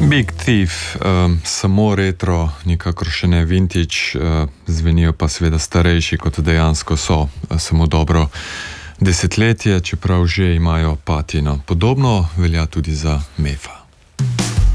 Big Thief, samo retro, nikakor še ne vintage, zvenijo pa seveda starejši, kot dejansko so, samo dobro desetletje, čeprav že imajo patino. Podobno velja tudi za Mefa.